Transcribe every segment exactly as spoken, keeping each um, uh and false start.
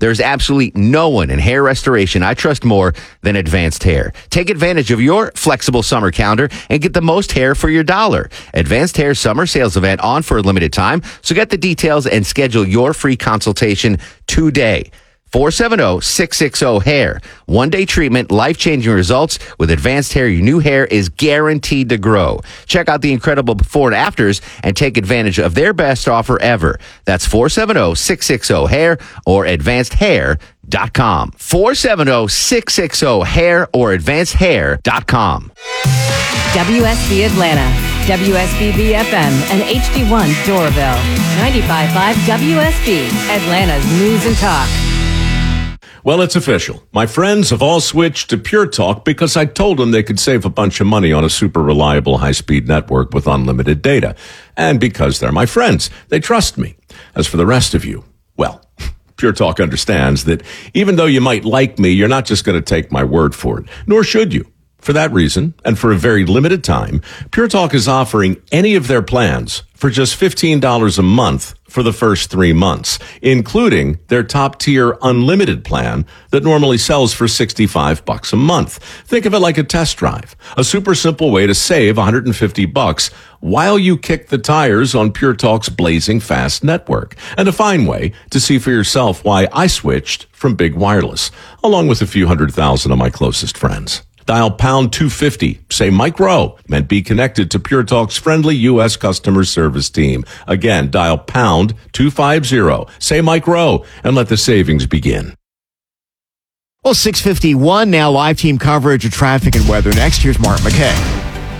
There's absolutely no one in hair restoration I trust more than Advanced Hair. Take advantage of your flexible summer calendar and get the most hair for your dollar. Advanced Hair summer sales event on for a limited time, so get the details and schedule your free consultation today. four seven zero, six six zero, hair. One-day treatment, life-changing results. With Advanced Hair, your new hair is guaranteed to grow. Check out the incredible before and afters and take advantage of their best offer ever. That's four seven zero, six six zero, hair or advanced hair dot com. four seven zero, six six zero, hair or advanced hair dot com. W S B Atlanta, W S B B F M, and H D one Doraville. ninety-five point five W S B, Atlanta's News and Talk. Well, it's official. My friends have all switched to Pure Talk because I told them they could save a bunch of money on a super reliable high-speed network with unlimited data. And because they're my friends, they trust me. As for the rest of you, well, Pure Talk understands that even though you might like me, you're not just going to take my word for it, nor should you. For that reason, and for a very limited time, Pure Talk is offering any of their plans for just fifteen dollars a month for the first three months, including their top-tier unlimited plan that normally sells for sixty-five bucks a month. Think of it like a test drive, a super simple way to save one hundred fifty bucks while you kick the tires on Pure Talk's blazing fast network, and a fine way to see for yourself why I switched from big wireless, along with a few hundred thousand of my closest friends. Dial pound two fifty, say Mike Rowe, and be connected to Pure Talk's friendly U S customer service team. Again, dial pound two fifty, say Mike Rowe, and let the savings begin. Well, six fifty-one now, live team coverage of traffic and weather. Next, here's Mark McKay.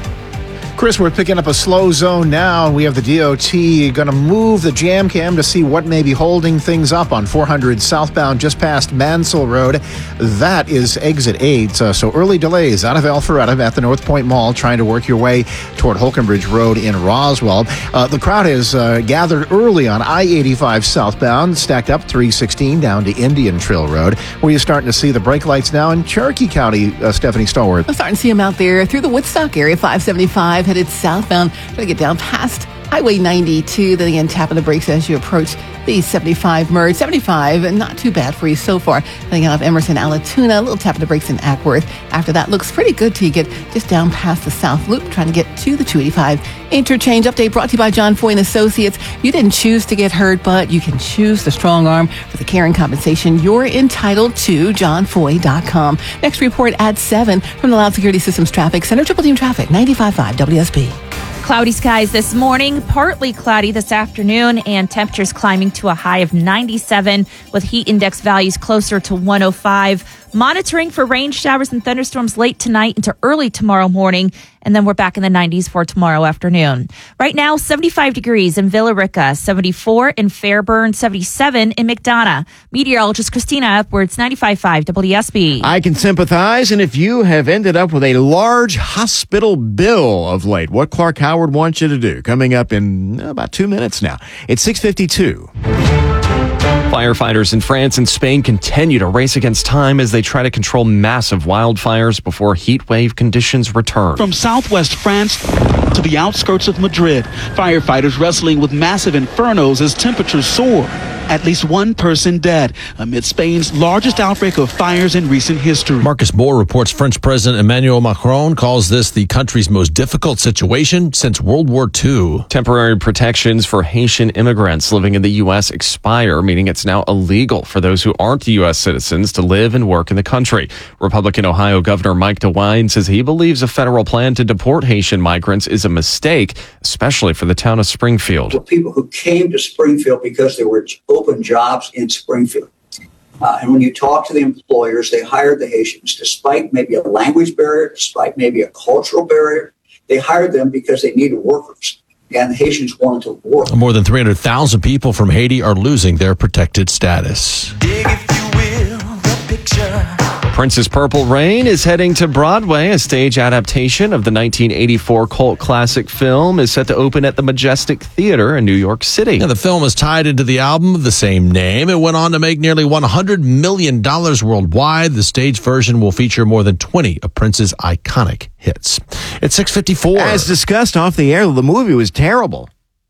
Chris, we're picking up a slow zone now. We have the D O T going to move the jam cam to see what may be holding things up on four hundred southbound just past Mansell Road. That is exit eight. Uh, so early delays out of Alpharetta at the North Point Mall, trying to work your way toward Holkenbridge Road in Roswell. Uh, the crowd has uh, gathered early on I eighty-five southbound, stacked up three sixteen down to Indian Trail Road, where you're starting to see the brake lights now in Cherokee County. Uh, Stephanie Stallworth. I'm starting to see them out there through the Woodstock area, five seventy-five. Headed southbound, trying to get down past Highway ninety-two, then again tapping the brakes as you approach the seventy-five merge. seventy-five, not too bad for you so far. Then off Emerson, Allatoona, a little tap of the brakes in Ackworth. After that, looks pretty good till you get just down past the South Loop, trying to get to the two eighty-five interchange. Update brought to you by John Foy and Associates. You didn't choose to get hurt, but you can choose the strong arm for the care and compensation you're entitled to. john foy dot com. Next report at seven from the Loud Security Systems Traffic Center. Triple Team Traffic, ninety-five point five W S B. Cloudy skies this morning, partly cloudy this afternoon, and temperatures climbing to a high of ninety-seven with heat index values closer to one oh five. Monitoring for rain showers and thunderstorms late tonight into early tomorrow morning, and then we're back in the nineties for tomorrow afternoon. Right now, seventy-five degrees in Villa Rica, seventy-four in Fairburn, seventy-seven in McDonough. Meteorologist Christina Upwards, ninety-five point five W S B. I can sympathize, and if you have ended up with a large hospital bill of late, what Clark Howard wants you to do, coming up in about two minutes now. It's six fifty-two. Firefighters in France and Spain continue to race against time as they try to control massive wildfires before heat wave conditions return. From southwest France to the outskirts of Madrid, firefighters wrestling with massive infernos as temperatures soar. At least one person dead amid Spain's largest outbreak of fires in recent history. Marcus Moore reports French President Emmanuel Macron calls this the country's most difficult situation since World War Two. Temporary protections for Haitian immigrants living in the U S expire, meaning it's now illegal for those who aren't U S citizens to live and work in the country. Republican Ohio Governor Mike DeWine says he believes a federal plan to deport Haitian migrants is a mistake, especially for the town of Springfield. The people who came to Springfield because there were open jobs in Springfield. Uh, and when you talk to the employers, they hired the Haitians despite maybe a language barrier, despite maybe a cultural barrier. They hired them because they needed workers, and the Haitians wanted to work. More than three hundred thousand people from Haiti are losing their protected status. Dig, if you will, the picture. Prince's Purple Rain is heading to Broadway. A stage adaptation of the nineteen eighty-four cult classic film is set to open at the Majestic Theater in New York City. Now, the film is tied into the album of the same name. It went on to make nearly one hundred million dollars worldwide. The stage version will feature more than twenty of Prince's iconic hits. It's six fifty-four. As discussed off the air, the movie was terrible.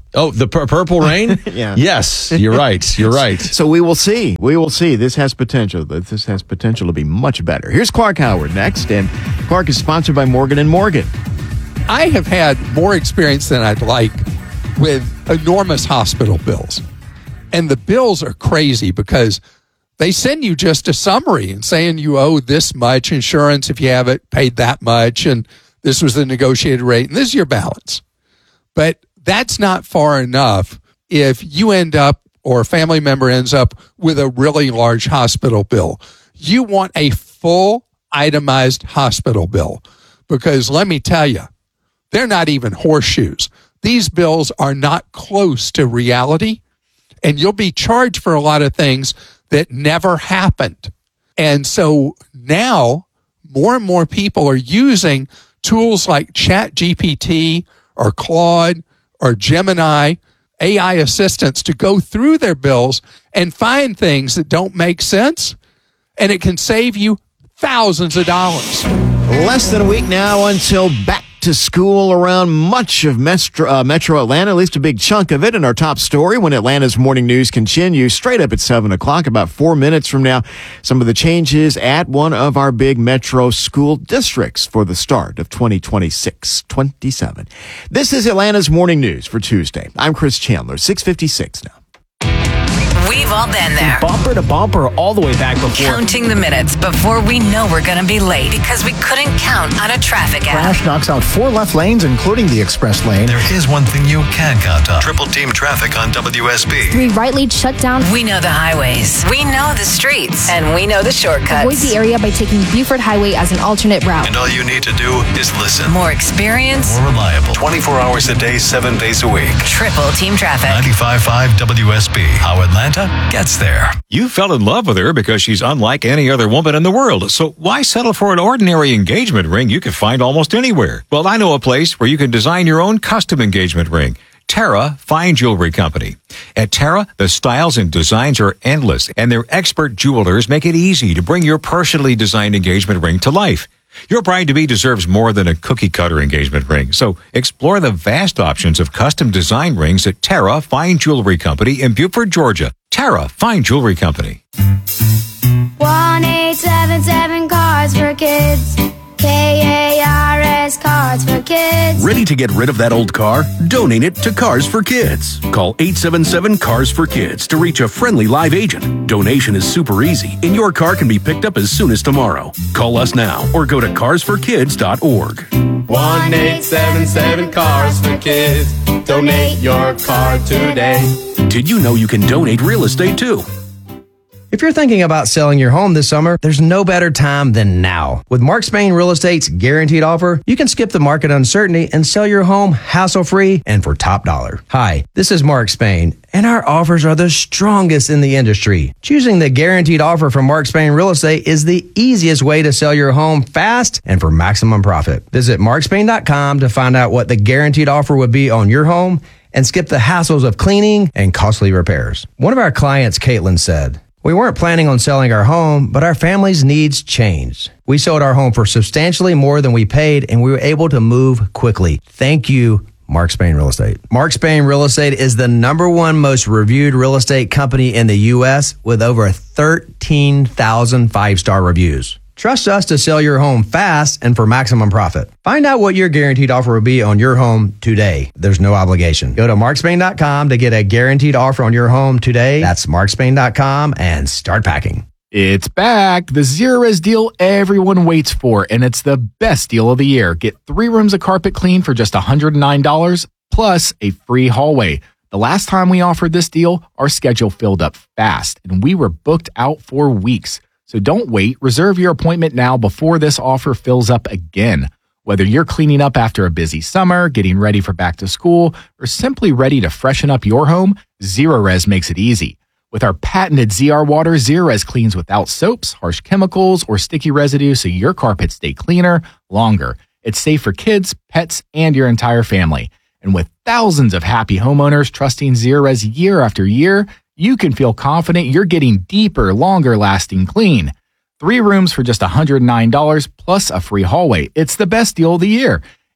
Oh, the pur- purple rain? Yeah. Yes, you're right. You're right. So we will see. We will see. This has potential. This has potential to be much better. Here's Clark Howard next, and Clark is sponsored by Morgan and Morgan. I have had more experience than I'd like with enormous hospital bills. And the bills are crazy because they send you just a summary and saying you owe this much insurance if you have it, paid that much, and this was the negotiated rate, and this is your balance. But that's not far enough if you end up or a family member ends up with a really large hospital bill. You want a full itemized hospital bill because let me tell you, they're not even horseshoes. These bills are not close to reality, and you'll be charged for a lot of things that never happened. And so now more and more people are using tools like ChatGPT or Claude or Gemini, A I assistants, to go through their bills and find things that don't make sense, and it can save you thousands of dollars. Less than a week now until back to school around much of Metro, uh, Metro Atlanta, at least a big chunk of it. In our top story, when Atlanta's morning news continues straight up at seven o'clock, about four minutes from now, some of the changes at one of our big Metro school districts for the start of twenty twenty-six twenty-seven. This is Atlanta's morning news for Tuesday. I'm Chris Chandler, six fifty-six now. We've all been there. Bumper to bumper all the way back before. Counting the minutes before we know we're going to be late because we couldn't count on a traffic app. Crash knocks out four left lanes, including the express lane. There is one thing you can count on. Triple team traffic on W S B. Three right lanes shut down. We know the highways. We know the streets. And we know the shortcuts. Avoid the area by taking Buford Highway as an alternate route. And all you need to do is listen. More experience. More reliable. twenty-four hours a day, seven days a week. Triple team traffic. ninety-five point five W S B. How Atlanta gets there. You fell in love with her because she's unlike any other woman in the world. So why settle for an ordinary engagement ring you could find almost anywhere? Well, I know a place where you can design your own custom engagement ring. Terra Fine Jewelry Company. At Terra, the styles and designs are endless, and their expert jewelers make it easy to bring your personally designed engagement ring to life. Your bride-to-be deserves more than a cookie-cutter engagement ring, so explore the vast options of custom design rings at Terra Fine Jewelry Company in Beaufort, Georgia. Terra Fine Jewelry Company. one eight seven seven Cards for Kids. K A R S Cards for Kids. Ready to get rid of that old car? Donate it to Cars for Kids. Call eight seven seven Cars for Kids to reach a friendly live agent. Donation is super easy, and your car can be picked up as soon as tomorrow. Call us now or go to cars for kids dot org. one eight seven seven Cars for Kids. Donate your car today. Did you know you can donate real estate too? If you're thinking about selling your home this summer, there's no better time than now. With Mark Spain Real Estate's guaranteed offer, you can skip the market uncertainty and sell your home hassle-free and for top dollar. Hi, this is Mark Spain, and our offers are the strongest in the industry. Choosing the guaranteed offer from Mark Spain Real Estate is the easiest way to sell your home fast and for maximum profit. Visit mark spain dot com to find out what the guaranteed offer would be on your home and skip the hassles of cleaning and costly repairs. One of our clients, Caitlin, said, "We weren't planning on selling our home, but our family's needs changed. We sold our home for substantially more than we paid, and we were able to move quickly. Thank you, Mark Spain Real Estate." Mark Spain Real Estate is the number one most reviewed real estate company in the U S with over thirteen thousand five-star reviews. Trust us to sell your home fast and for maximum profit. Find out what your guaranteed offer will be on your home today. There's no obligation. Go to mark spain dot com to get a guaranteed offer on your home today. That's mark spain dot com and start packing. It's back. The Zerorez deal everyone waits for, and it's the best deal of the year. Get three rooms of carpet clean for just one hundred nine dollars plus a free hallway. The last time we offered this deal, our schedule filled up fast, and we were booked out for weeks. So don't wait. Reserve your appointment now before this offer fills up again. Whether you're cleaning up after a busy summer, getting ready for back to school, or simply ready to freshen up your home, Zerorez makes it easy. With our patented Z R water, Zerorez cleans without soaps, harsh chemicals, or sticky residue so your carpets stay cleaner longer. It's safe for kids, pets, and your entire family. And with thousands of happy homeowners trusting Zerorez year after year, you can feel confident you're getting deeper, longer-lasting clean. Three rooms for just one hundred nine dollars plus a free hallway. It's the best deal of the year.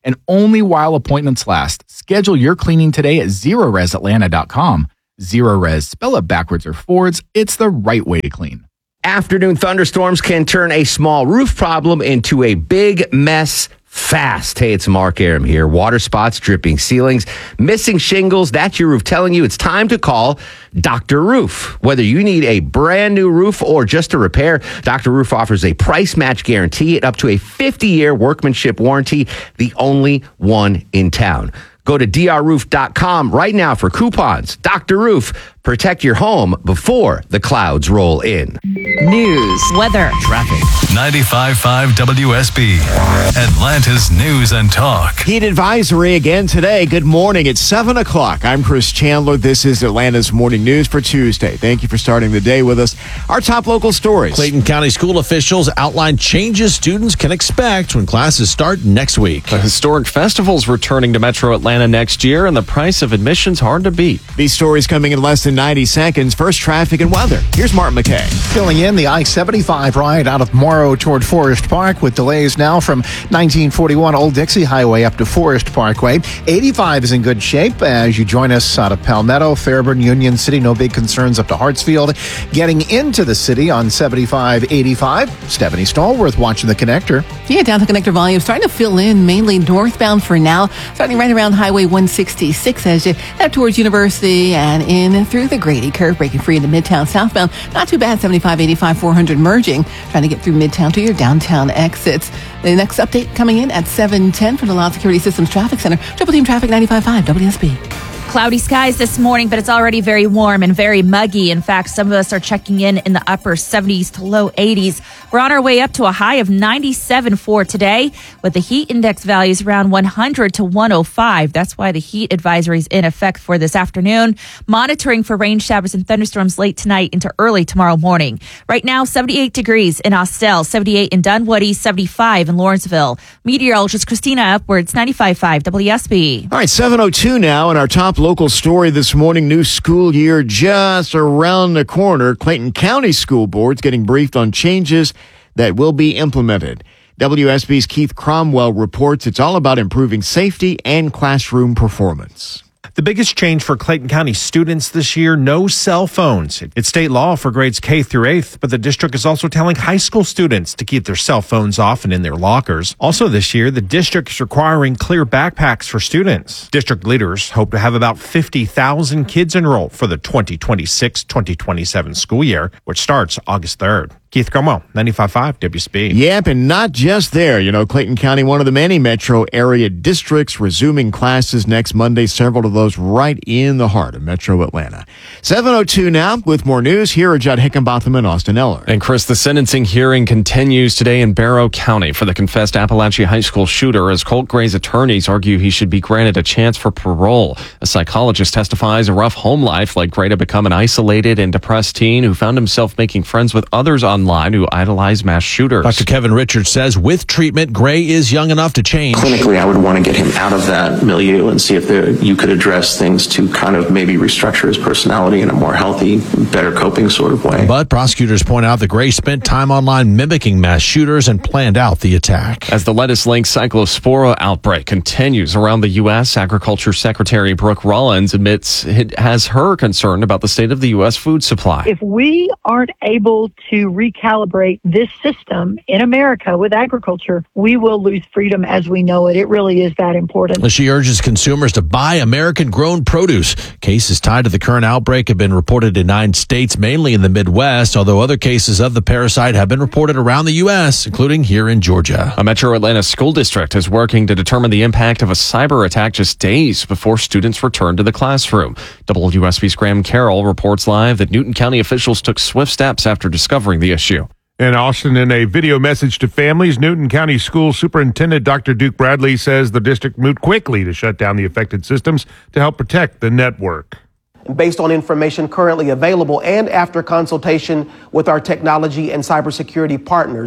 and only while appointments last. Schedule your cleaning today at zero res atlanta dot com. Zerorez, spell it backwards or forwards. It's the right way to clean. Afternoon thunderstorms can turn a small roof problem into a big mess fast. Hey, it's Mark Aram here. Water spots, dripping ceilings, missing shingles. That's your roof telling you it's time to call Doctor Roof. Whether you need a brand new roof or just a repair, Doctor Roof offers a price match guarantee and up to a fifty-year workmanship warranty, the only one in town. Go to d r roof dot com right now for coupons. Doctor Roof, protect your home before the clouds roll in. News, weather, traffic. ninety-five point five W S B, Atlanta's News and Talk. Heat advisory again today. Good morning. It's seven o'clock. I'm Chris Chandler. This is Atlanta's Morning News for Tuesday. Thank you for starting the day with us. Our top local stories. Clayton County school officials outline changes students can expect when classes start next week. The historic festival's returning to Metro Atlanta next year, and the price of admission's hard to beat. These stories coming in less than ninety seconds. First, traffic and weather. Here's Martin McKay. Filling in the I seventy-five ride out of Morrow toward Forest Park with delays now from nineteen forty-one Old Dixie Highway up to Forest Parkway. eighty-five is in good shape as you join us out of Palmetto, Fairburn, Union City. No big concerns up to Hartsfield. Getting into the city on seventy-five eighty-five. Stephanie Stallworth watching the connector. Yeah, down the connector volume starting to fill in, mainly northbound for now. Starting right around Highway one sixty-six as you head towards University and in through the Grady curve, breaking free into Midtown southbound. Not too bad, seventy-five eighty-five four hundred merging, trying to get through Midtown to your downtown exits. The next update coming in at seven ten from the Loud Security Systems Traffic Center. Triple Team Traffic ninety-five point five W S B. Cloudy skies this morning, but it's already very warm and very muggy. In fact, some of us are checking in in the upper seventies to low eighties. We're on our way up to a high of ninety-seven for today, with the heat index values around one hundred to one oh five. That's why the heat advisory is in effect for this afternoon. Monitoring for rain showers and thunderstorms late tonight into early tomorrow morning. Right now, seventy-eight degrees in Austell, seventy-eight in Dunwoody, seventy-five in Lawrenceville. Meteorologist Christina Upwards, ninety-five point five W S B. All right, seven oh two now, and our top local story this morning. New school year just around the corner. Clayton County School Board's getting briefed on changes that will be implemented. W S B's Keith Cromwell reports it's all about improving safety and classroom performance. The biggest change for Clayton County students this year, no cell phones. It's state law for grades K through eighth, but the district is also telling high school students to keep their cell phones off and in their lockers. Also this year, the district is requiring clear backpacks for students. District leaders hope to have about fifty thousand kids enrolled for the twenty twenty-six twenty twenty-seven school year, which starts August third. Keith Cromwell, ninety-five point five W S B. Yep, and not just there. You know, Clayton County, one of the many metro area districts, resuming classes next Monday. Several of those right in the heart of Metro Atlanta. seven oh two now with more news. Here are Judd Hickenbotham and Austin Eller. And Chris, the sentencing hearing continues today in Barrow County for the confessed Appalachia High School shooter as Colt Gray's attorneys argue he should be granted a chance for parole. A psychologist testifies a rough home life led Gray to become an isolated and depressed teen who found himself making friends with others online who idolize mass shooters. Doctor Kevin Richards says with treatment, Gray is young enough to change. Clinically, I would want to get him out of that milieu and see if there, you could address things to kind of maybe restructure his personality in a more healthy, better coping sort of way. But prosecutors point out that Gray spent time online mimicking mass shooters and planned out the attack. As the lettuce-linked cyclospora outbreak continues around the U S, Agriculture Secretary Brooke Rollins admits it has her concern about the state of the U S food supply. If we aren't able to recalibrate this system in America with agriculture, we will lose freedom as we know it. It really is that important. She urges consumers to buy American-grown produce. Cases tied to the current outbreak have been reported in nine states, mainly in the Midwest, although other cases of the parasite have been reported around the U S, including here in Georgia. A Metro Atlanta school district is working to determine the impact of a cyber attack just days before students return to the classroom. W S B's Graham Carroll reports live that Newton County officials took swift steps after discovering the issue. In Austin, in a video message to families, Newton County School Superintendent Doctor Duke Bradley says the district moved quickly to shut down the affected systems to help protect the network. Based on information currently available and after consultation with our technology and cybersecurity partners,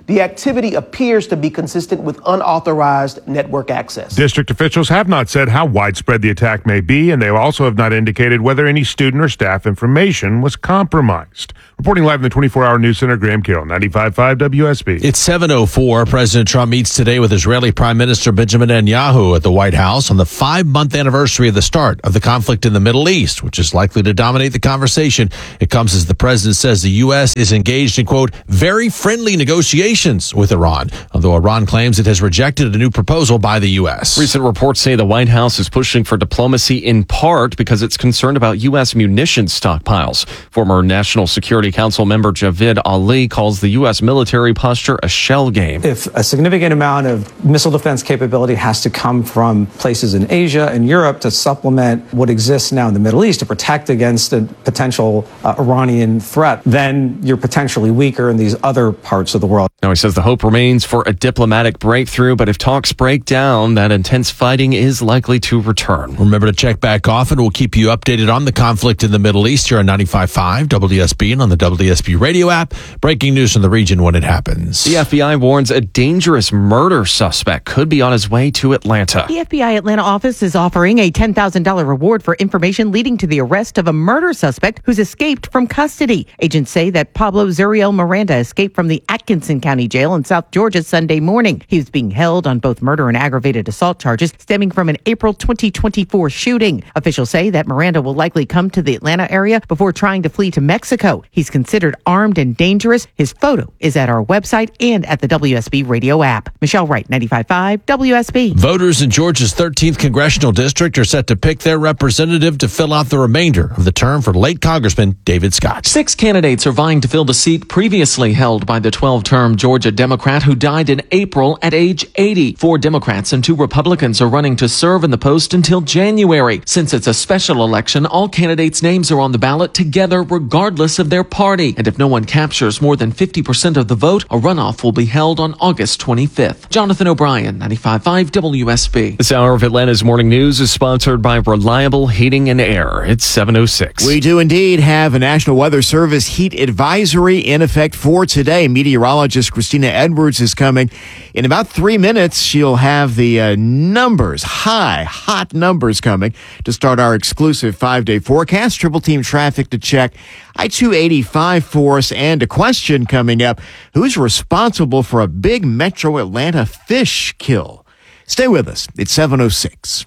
The activity appears to be consistent with unauthorized network access. District officials have not said how widespread the attack may be, and they also have not indicated whether any student or staff information was compromised. Reporting live in the twenty-four hour News Center, Graham Carroll, ninety-five point five W S B. It's seven oh four. President Trump meets today with Israeli Prime Minister Benjamin Netanyahu at the White House on the five-month anniversary of the start of the conflict in the Middle East, which is likely to dominate the conversation. It comes as the president says the U S is engaged in, quote, very friendly negotiations with Iran, although Iran claims it has rejected a new proposal by the U S. Recent reports say the White House is pushing for diplomacy in part because it's concerned about U S munitions stockpiles. Former National Security Council member Javid Ali calls the U S military posture a shell game. If a significant amount of missile defense capability has to come from places in Asia and Europe to supplement what exists now in the Middle East to protect against a potential uh, Iranian threat, then you're potentially weaker in these other parts of the world. Now, he says the hope remains for a diplomatic breakthrough, but if talks break down, that intense fighting is likely to return. Remember to check back often. We'll keep you updated on the conflict in the Middle East here on ninety-five point five W S B and on the W S B radio app. Breaking news from the region when it happens. The F B I warns a dangerous murder suspect could be on his way to Atlanta. The F B I Atlanta office is offering a ten thousand dollars reward for information leading to the arrest of a murder suspect who's escaped from custody. Agents say that Pablo Zuriel Miranda escaped from the Atkinson County Jail in South Georgia Sunday morning. He was being held on both murder and aggravated assault charges stemming from an April twenty twenty-four shooting. Officials say that Miranda will likely come to the Atlanta area before trying to flee to Mexico. He's considered armed and dangerous. His photo is at our website and at the W S B radio app. Michelle Wright, ninety-five point five W S B. Voters in Georgia's thirteenth congressional district are set to pick their representative to fill out the remainder of the term for late Congressman David Scott. Six candidates are vying to fill the seat previously held by the twelve-term Georgia Democrat who died in April at age eighty. Four Democrats and two Republicans are running to serve in the post until January. Since it's a special election, all candidates' names are on the ballot together regardless of their party. And if no one captures more than fifty percent of the vote, a runoff will be held on August twenty-fifth. Jonathan O'Brien, ninety-five point five W S B. This hour of Atlanta's Morning News is sponsored by Reliable Heating and Air. It's seven oh six. We do indeed have a National Weather Service heat advisory in effect for today. Meteorologist Christina Edwards is coming. In about three minutes, she'll have the uh, numbers, high, hot numbers coming to start our exclusive five-day forecast. Triple team traffic to check. I two eighty-five for us, and a question coming up. Who's responsible for a big Metro Atlanta fish kill? Stay with us. It's seven oh six.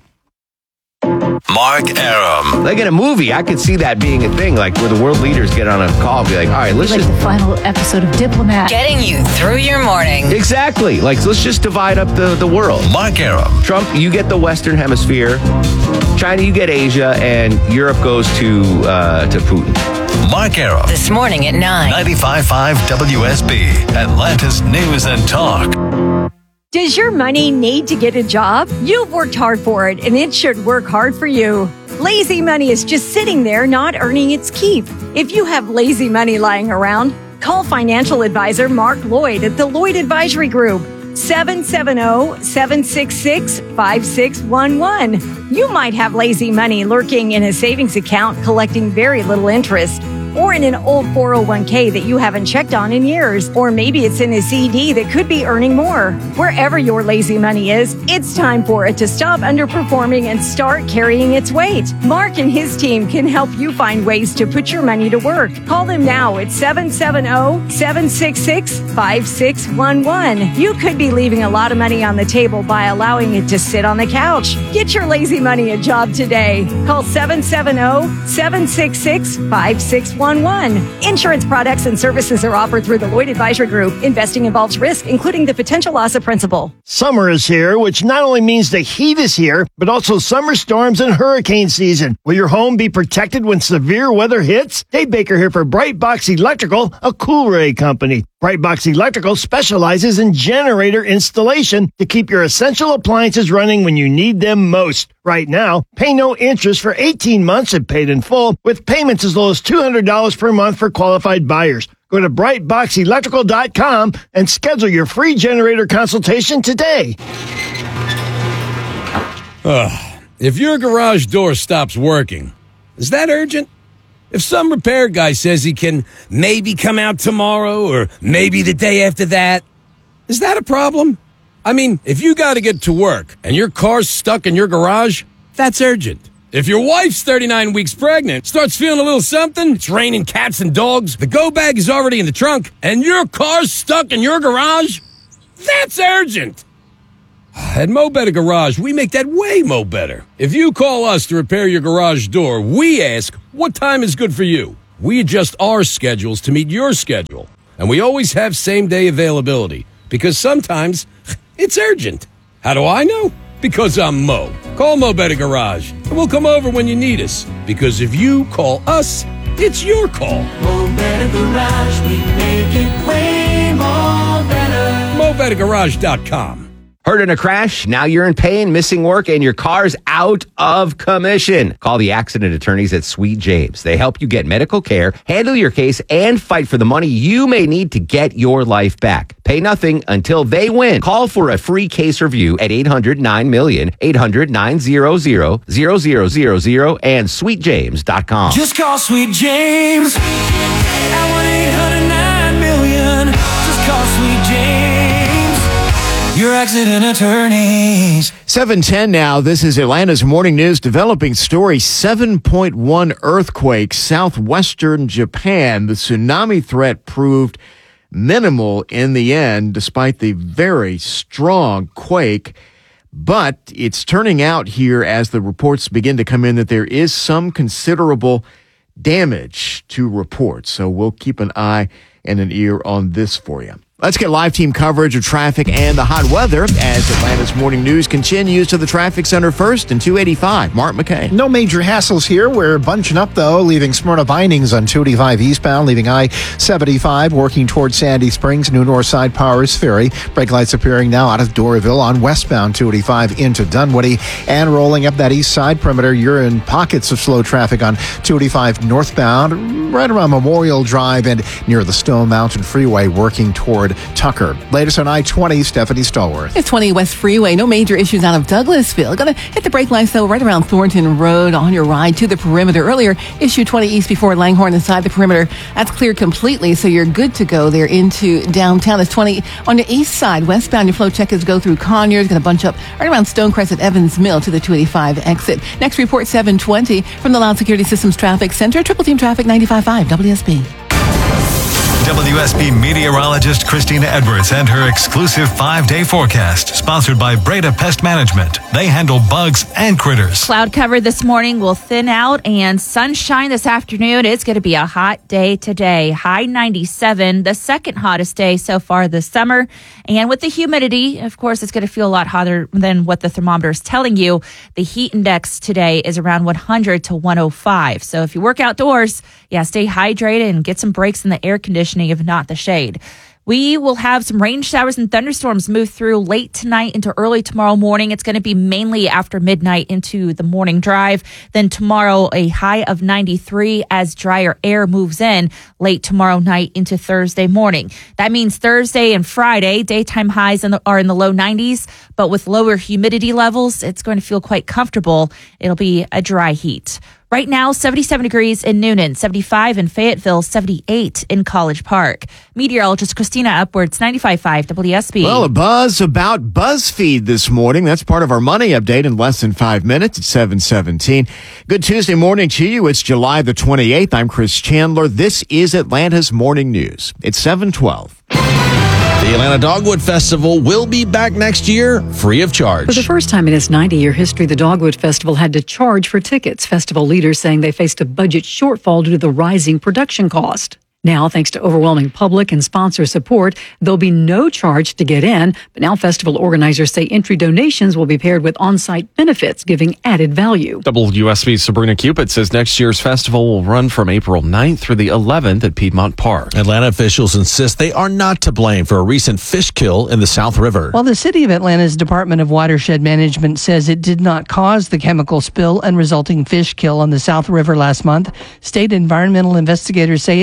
Mark Arum. Like in a movie, I could see that being a thing, like where the world leaders get on a call and be like, all right, let's like just... the final episode of Diplomat. Getting you through your morning. Exactly. Like, let's just divide up the, the world. Mark Arum. Trump, you get the Western Hemisphere. China, you get Asia. And Europe goes to, uh, to Putin. Mark Arum. This morning at nine. ninety-five point five W S B, Atlanta's News and Talk. Does your money need to get a job? You've worked hard for it, and it should work hard for you. Lazy money is just sitting there not earning its keep. If you have lazy money lying around, call financial advisor Mark Lloyd at the Lloyd Advisory Group. seven seven zero, seven six six, five six one one. You might have lazy money lurking in a savings account collecting very little interest, or in an old four oh one k that you haven't checked on in years, or maybe it's in a C D that could be earning more. Wherever your lazy money is, it's time for it to stop underperforming and start carrying its weight. Mark and his team can help you find ways to put your money to work. Call them now at seven seven zero, seven six six, five six one one. You could be leaving a lot of money on the table by allowing it to sit on the couch. Get your lazy money a job today. Call seven seven zero, seven six six, five six one one. Insurance products and services are offered through the Lloyd Advisory Group. Investing involves risk, including the potential loss of principal. Summer is here, which not only means the heat is here, but also summer storms and hurricane season. Will your home be protected when severe weather hits? Dave Baker here for Brightbox Electrical, a Coolray company. Brightbox Electrical specializes in generator installation to keep your essential appliances running when you need them most. Right now, pay no interest for eighteen months and paid in full, with payments as low as two hundred dollars per month for qualified buyers. Go to brightbox electrical dot com and schedule your free generator consultation today. Ugh. If your garage door stops working, is that urgent? If some repair guy says he can maybe come out tomorrow or maybe the day after that, Is that a problem? I mean, if you got to get to work and your car's stuck in your garage, that's urgent. If your wife's thirty-nine weeks pregnant, starts feeling a little something, it's raining cats and dogs, the go bag is already in the trunk, and your car's stuck in your garage, that's urgent. At Mo Better Garage, we make that way mo better. If you call us to repair your garage door, we ask, what time is good for you? We adjust our schedules to meet your schedule. And we always have same-day availability, because sometimes it's urgent. How do I know? Because I'm Mo. Call Mo Better Garage, and we'll come over when you need us. Because if you call us, it's your call. Mo Better Garage, we make it way more better. Mo Better Garage dot com. Hurt in a crash? Now you're in pain, missing work, and your car's out of commission. Call the accident attorneys at Sweet James. They help you get medical care, handle your case, and fight for the money you may need to get your life back. Pay nothing until they win. Call for a free case review at eight hundred nine million, eight hundred nine hundred, zero zero zero zero, and sweet james dot com. Just call Sweet James at one eight hundred nine million. Just call Sweet James, your accident attorneys. seven ten now. This is Atlanta's Morning News. Developing story. seven point one earthquake, southwestern Japan. The tsunami threat proved minimal in the end, despite the very strong quake. But it's turning out here as the reports begin to come in that there is some considerable damage to report. So we'll keep an eye and an ear on this for you. Let's get live team coverage of traffic and the hot weather as Atlanta's Morning News continues to the traffic center first and two eighty-five. Mark McKay. No major hassles here. We're bunching up, though, leaving Smyrna Bindings on two eighty-five eastbound, leaving I seventy-five, working towards Sandy Springs, New Northside Powers Ferry. Brake lights appearing now out of Doraville on westbound two eighty-five into Dunwoody, and rolling up that east side perimeter. You're in pockets of slow traffic on two eighty-five northbound, right around Memorial Drive and near the Stone Mountain Freeway, working toward Tucker. Latest on I twenty, Stephanie Stallworth. It's twenty West Freeway. No major issues out of Douglasville. Going to hit the brake lights, though, right around Thornton Road on your ride to the perimeter. Earlier, issue twenty east before Langhorne inside the perimeter. That's cleared completely, so you're good to go there into downtown. It's twenty on the east side. Westbound, your flow checkers go through Conyers. Going to bunch up right around Stonecrest at Evans Mill to the two eighty-five exit. Next report, seven twenty from the Loud Security Systems Traffic Center. Triple Team Traffic ninety-five point five W S B. W S B meteorologist Christina Edwards and her exclusive five-day forecast, sponsored by Breda Pest Management. They handle bugs and critters. Cloud cover this morning will thin out and sunshine this afternoon. It's going to be a hot day today. High ninety-seven, the second hottest day so far this summer. And with the humidity, of course, it's going to feel a lot hotter than what the thermometer is telling you. The heat index today is around one hundred to one oh five. So if you work outdoors, yeah, stay hydrated and get some breaks in the air conditioning, if not the shade. We will have some rain showers and thunderstorms move through late tonight into early tomorrow morning. It's going to be mainly after midnight into the morning drive. Then tomorrow, a high of ninety-three as drier air moves in late tomorrow night into Thursday morning. That means Thursday and Friday, daytime highs in the, are in the low nineties, but with lower humidity levels, it's going to feel quite comfortable. It'll be a dry heat. Right now, seventy-seven degrees in Noonan, seventy-five in Fayetteville, seventy-eight in College Park. Meteorologist Christina Upwards, ninety-five point five W S B. Well, a buzz about BuzzFeed this morning. That's part of our money update in less than five minutes at seven seventeen. Good Tuesday morning to you. It's July the twenty-eighth. I'm Chris Chandler. This is Atlanta's Morning News. It's seven twelve. The Atlanta Dogwood Festival will be back next year, free of charge. For the first time in its ninety-year history, the Dogwood Festival had to charge for tickets. Festival leaders saying they faced a budget shortfall due to the rising production cost. Now, thanks to overwhelming public and sponsor support, there'll be no charge to get in. But now festival organizers say entry donations will be paired with on-site benefits, giving added value. W S B's Sabrina Cupid says next year's festival will run from April ninth through the eleventh at Piedmont Park. Atlanta officials insist they are not to blame for a recent fish kill in the South River. While the City of Atlanta's Department of Watershed Management says it did not cause the chemical spill and resulting fish kill on the South River last month, state environmental investigators say it found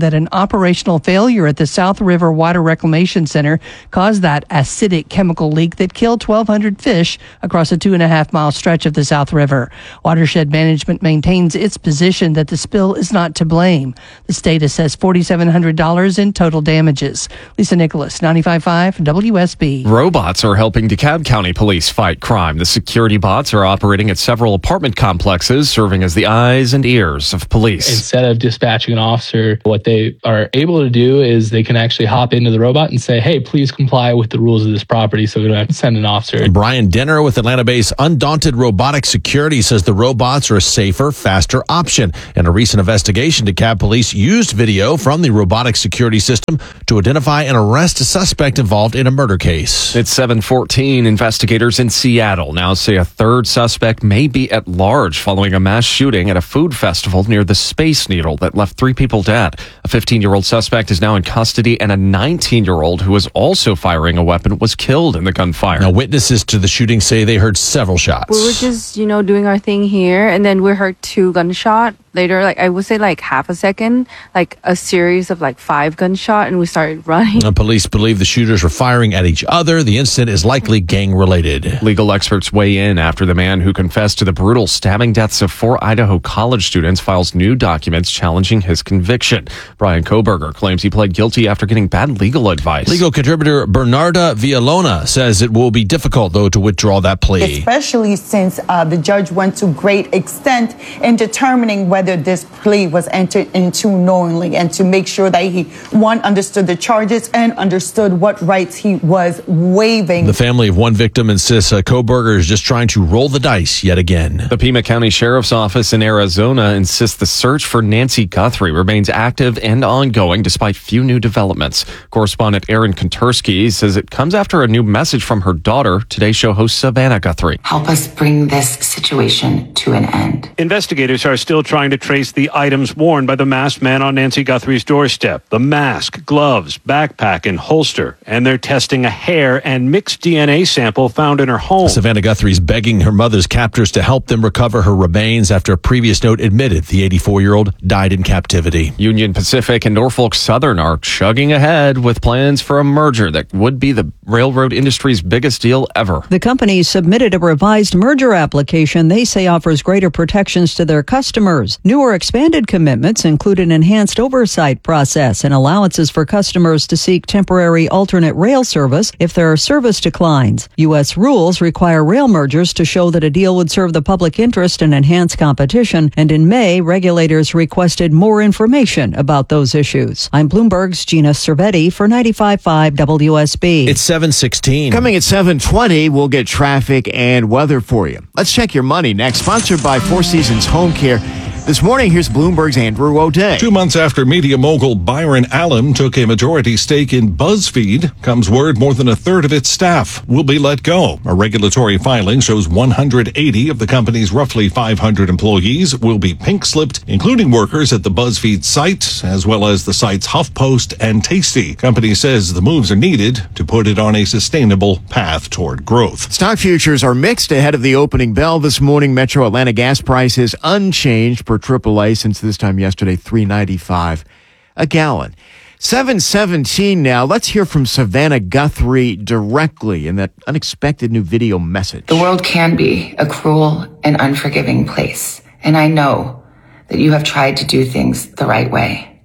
that an operational failure at the South River Water Reclamation Center caused that acidic chemical leak that killed twelve hundred fish across a two and a half mile stretch of the South River. Watershed Management maintains its position that the spill is not to blame. The state assessed four thousand seven hundred dollars in total damages. Lisa Nicholas, ninety-five point five W S B. Robots are helping DeKalb County Police fight crime. The security bots are operating at several apartment complexes, serving as the eyes and ears of police. Instead of dispatching an officer, what they are able to do is they can actually hop into the robot and say, hey, please comply with the rules of this property, so we don't have to send an officer. Brian Denner with Atlanta-based Undaunted Robotic Security says the robots are a safer, faster option. In a recent investigation, DeKalb Police used video from the robotic security system to identify and arrest a suspect involved in a murder case. It's seven fourteen. Investigators in Seattle now say a third suspect may be at large following a mass shooting at a food festival near the Space Needle that left three people dead. A fifteen-year-old suspect is now in custody, and a nineteen-year-old who was also firing a weapon was killed in the gunfire. Now, witnesses to the shooting say they heard several shots. We were just, you know, doing our thing here, and then we heard two gunshot. Later, like I would say like half a second, like a series of like five gunshot, and we started running. Now, police believe the shooters were firing at each other. The incident is likely gang-related. Legal experts weigh in after the man who confessed to the brutal stabbing deaths of four Idaho college students files new documents challenging his conviction. Brian Koberger claims he pled guilty after getting bad legal advice. Legal contributor Bernarda Villalona says it will be difficult, though, to withdraw that plea. Especially since uh, the judge went to great extent in determining whether this plea was entered into knowingly, and to make sure that he, one, understood the charges and understood what rights he was waiving. The family of one victim insists uh, Koberger is just trying to roll the dice yet again. The Pima County Sheriff's Office in Arizona insists the search for Nancy Guthrie remains active and ongoing despite few new developments. Correspondent Aaron Kontursky says it comes after a new message from her daughter, Today Show host Savannah Guthrie. Help us bring this situation to an end. Investigators are still trying to trace the items worn by the masked man on Nancy Guthrie's doorstep. The mask, gloves, backpack, and holster. And they're testing a hair and mixed D N A sample found in her home. Savannah Guthrie's begging her mother's captors to help them recover her remains after a previous note admitted the eighty-four-year-old died in captivity. Union Pacific and Norfolk Southern are chugging ahead with plans for a merger that would be the railroad industry's biggest deal ever. The companies submitted a revised merger application they say offers greater protections to their customers. New or expanded commitments include an enhanced oversight process and allowances for customers to seek temporary alternate rail service if there are service declines. U S rules require rail mergers to show that a deal would serve the public interest and enhance competition, and in May, regulators requested more information about those issues. I'm Bloomberg's Gina Cervetti for ninety-five point five W S B. It's seven sixteen. Coming at seven twenty, we'll get traffic and weather for you. Let's check your money next. Sponsored by Four Seasons Home Care. This morning, here's Bloomberg's Andrew O'Day. Two months after media mogul Byron Allen took a majority stake in BuzzFeed, comes word more than a third of its staff will be let go. A regulatory filing shows one hundred eighty of the company's roughly five hundred employees will be pink-slipped, including workers at the BuzzFeed site, as well as the site's HuffPost and Tasty. Company says the moves are needed to put it on a sustainable path toward growth. Stock futures are mixed ahead of the opening bell this morning. Metro Atlanta gas prices unchanged per triple A since this time yesterday, three ninety-five a gallon. seven seventeen now. Let's hear from Savannah Guthrie directly in that unexpected new video message. The world can be a cruel and unforgiving place, and I know that you have tried to do things the right way.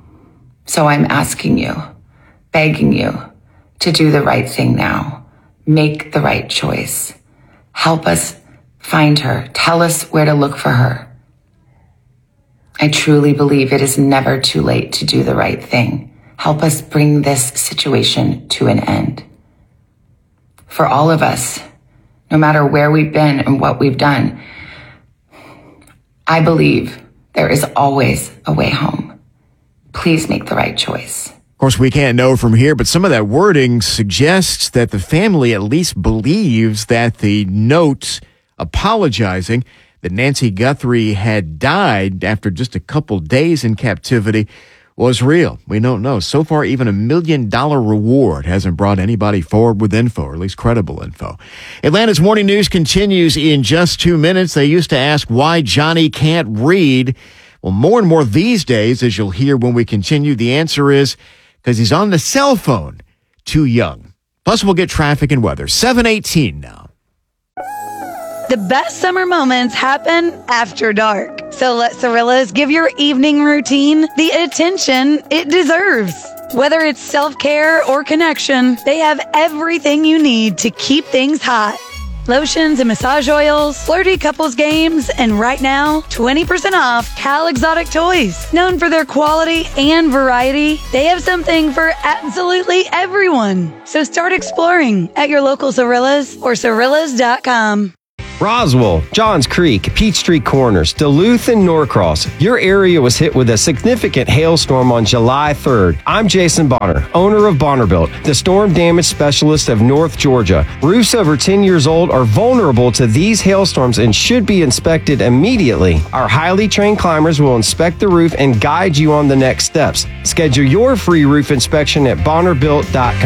So I'm asking you, begging you, to do the right thing now. Make the right choice. Help us find her. Tell us where to look for her. I truly believe it is never too late to do the right thing. Help us bring this situation to an end. For all of us, no matter where we've been and what we've done, I believe there is always a way home. Please make the right choice. Of course, we can't know from here, but some of that wording suggests that the family at least believes that the note apologizing that Nancy Guthrie had died after just a couple days in captivity was real. We don't know. So far, even a million dollar reward hasn't brought anybody forward with info, or at least credible info. Atlanta's Morning News continues in just two minutes. They used to ask why Johnny can't read, Well, more and more these days, as you'll hear when we continue, the answer is because he's on the cell phone. Too young. Plus, we'll get traffic and weather. seven eighteen now. The best summer moments happen after dark. So let Cirillas give your evening routine the attention it deserves. Whether it's self-care or connection, they have everything you need to keep things hot. Lotions and massage oils, flirty couples games, and right now, twenty percent off Cal Exotic Toys. Known for their quality and variety, they have something for absolutely everyone. So start exploring at your local Cirillas or Cirillas dot com. Roswell, Johns Creek, Peachtree Corners, Duluth, and Norcross. Your area was hit with a significant hailstorm on July third. I'm Jason Bonner, owner of Bonnerbuilt, the storm damage specialist of North Georgia. Roofs over ten years old are vulnerable to these hailstorms and should be inspected immediately. Our highly trained climbers will inspect the roof and guide you on the next steps. Schedule your free roof inspection at Bonnerbuilt dot com.